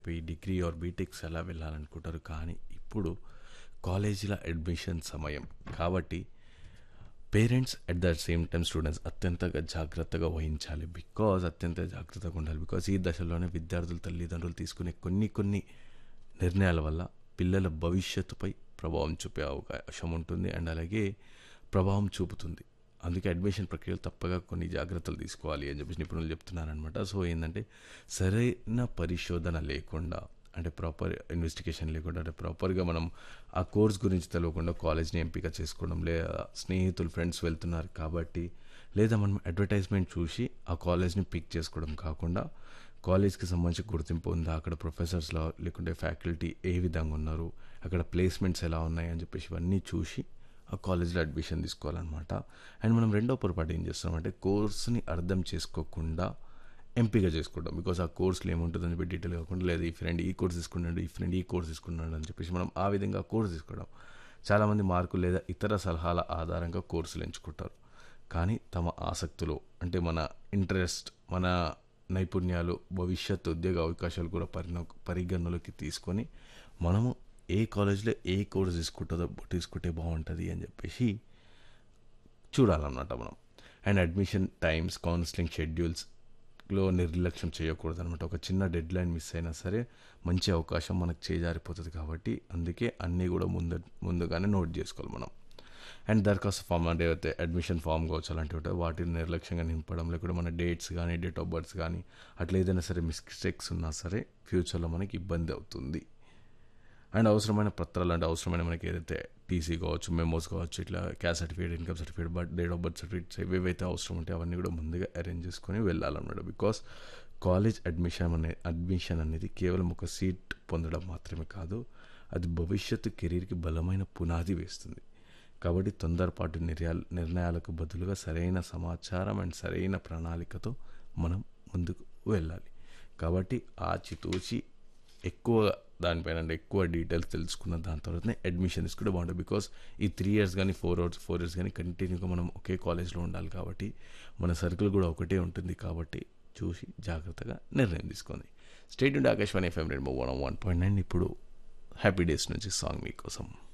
Degree or BTechs ఎలా వెళ్ళాలనుకుంటారు. కానీ ఇప్పుడు కాలేజీల అడ్మిషన్ సమయం కాబట్టి parents at the same time students అత్యంతగా జాగ్రత్తగా వహించాలి. అత్యంత జాగ్రత్తగా ఉండాలి. ఈ దశలోనే విద్యార్థుల తల్లిదండ్రులు తీసుకునే కొన్ని నిర్ణయాల వల్ల పిల్లల భవిష్యత్తుపై ప్రభావం చూపే అవకాశం ఉంటుంది. అండ్ అలాగే ప్రభావం చూపుతుంది. అందుకే అడ్మిషన్ ప్రక్రియలో తప్పగా కొన్ని జాగ్రత్తలు తీసుకోవాలి అని చెప్పేసి నిపుణులు చెప్తున్నారనమాట. సో ఏంటంటే సరైన పరిశోధన లేకుండా, అంటే ప్రాపర్ ఇన్వెస్టిగేషన్ లేకుండా, అంటే ప్రాపర్గా మనం ఆ కోర్స్ గురించి తెలియకుండా కాలేజ్ని ఎంపిక చేసుకోవడం, లేదా స్నేహితులు ఫ్రెండ్స్ వెళ్తున్నారు కాబట్టి, లేదా మనం అడ్వర్టైజ్మెంట్ చూసి ఆ కాలేజ్ని పిక్ చేసుకోవడం కాకుండా, కాలేజ్కి సంబంధించి గుర్తింపు ఉందా, అక్కడ ప్రొఫెసర్స్లో లేకుంటే ఫ్యాకల్టీ ఏ విధంగా ఉన్నారు, అక్కడ ప్లేస్మెంట్స్ ఎలా ఉన్నాయి అని చెప్పేసి ఇవన్నీ చూసి ఆ కాలేజ్లో అడ్మిషన్ తీసుకోవాలన్నమాట. అండ్ మనం రెండో పొరపాటు ఏం చేస్తామంటే కోర్స్ని అర్థం చేసుకోకుండా ఎంపిక చేసుకోవడం. ఆ కోర్సులో ఏముంటుందని చెప్పి డీటెయిల్ కాకుండా, లేదా ఈ ఫ్రెండ్ ఈ కోర్స్ తీసుకున్నాడు, ఈ ఫ్రెండ్ ఈ కోర్స్ తీసుకున్నాడు అని చెప్పేసి మనం ఆ విధంగా కోర్స్ తీసుకోవడం. చాలామంది మార్కులు లేదా ఇతర సలహాల ఆధారంగా కోర్సులు ఎంచుకుంటారు. కానీ తమ ఆసక్తులు, అంటే మన ఇంట్రెస్ట్, మన నైపుణ్యాలు, భవిష్యత్ ఉద్యోగ అవకాశాలు కూడా పరిగణలోకి తీసుకొని మనము ఏ కాలేజ్లో ఏ కోర్స్ తీసుకుంటే బాగుంటుంది అని చెప్పేసి చూడాలన్నమాట మనం. అండ్ అడ్మిషన్ టైమ్స్, కౌన్సిలింగ్ షెడ్యూల్స్లో నిర్లక్ష్యం చేయకూడదు అనమాట. ఒక చిన్న డెడ్ లైన్ మిస్ అయినా సరే మంచి అవకాశం మనకు చేజారిపోతుంది. కాబట్టి అందుకే అన్నీ కూడా ముందుగానే నోట్ చేసుకోవాలి మనం. అండ్ దరఖాస్తు ఫామ్, అంటే అడ్మిషన్ ఫామ్ కావచ్చు అలాంటివి ఉంటాయి, వాటిని నిర్లక్ష్యంగా నింపడం, లేకుంటే మన డేట్స్ కానీ డేట్ ఆఫ్ బర్త్స్ కానీ అట్లా ఏదైనా సరే మిస్టేక్స్ ఉన్నా సరే ఫ్యూచర్లో మనకి ఇబ్బంది అవుతుంది. అండ్ అవసరమైన పత్రాలు, అంటే అవసరమైన మనకి ఏదైతే టీసీ కావచ్చు, మెమోస్ కావచ్చు, ఇట్లా caste certificate, income certificate, date of birth certificates ఏవేవైతే అవసరం ఉంటే అవన్నీ కూడా ముందుగా అరేంజ్ చేసుకొని వెళ్ళాలన్నమాట. కాలేజ్ అడ్మిషన్ అనేది కేవలం ఒక సీట్ పొందడం మాత్రమే కాదు, అది భవిష్యత్తు కెరీర్కి బలమైన పునాది వేస్తుంది. కాబట్టి తొందరపాటు నిర్ణయాలకు బదులుగా సరైన సమాచారం అండ్ సరైన ప్రణాళికతో మనం ముందుకు వెళ్ళాలి. కాబట్టి ఆచితూచి ఎక్కువ దానిపైన, అంటే ఎక్కువ డీటెయిల్స్ తెలుసుకున్న దాని తర్వాతనే అడ్మిషన్ తీసుకుంటే బాగుంటుంది. ఈ 3 years కానీ 4 years కానీ కంటిన్యూగా మనం ఒకే కాలేజ్లో ఉండాలి. కాబట్టి మన సర్కిల్ కూడా ఒకటే ఉంటుంది. కాబట్టి చూసి జాగ్రత్తగా నిర్ణయం తీసుకోండి. స్టేట్ నుండి ఆకాశవాణి FM 101.9. ఇప్పుడు హ్యాపీ డేస్ నుంచి సాంగ్ మీకోసం.